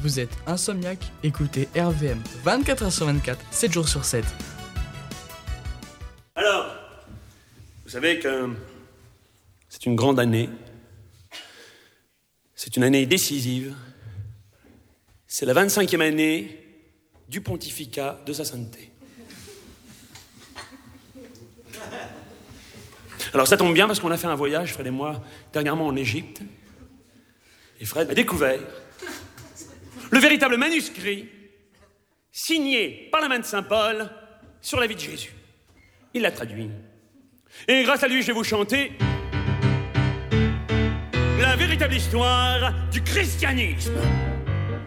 Vous êtes insomniaque? Écoutez RVM 24h/24, 7 jours sur 7. Alors, vous savez que c'est une grande année. C'est une année décisive. C'est la 25e année du pontificat de sa sainteté. Alors ça tombe bien parce qu'on a fait un voyage, Fred et moi, dernièrement en Égypte. Et Fred a découvert le véritable manuscrit signé par la main de Saint Paul sur la vie de Jésus. Il l'a traduit. Et grâce à lui, je vais vous chanter la véritable histoire du christianisme.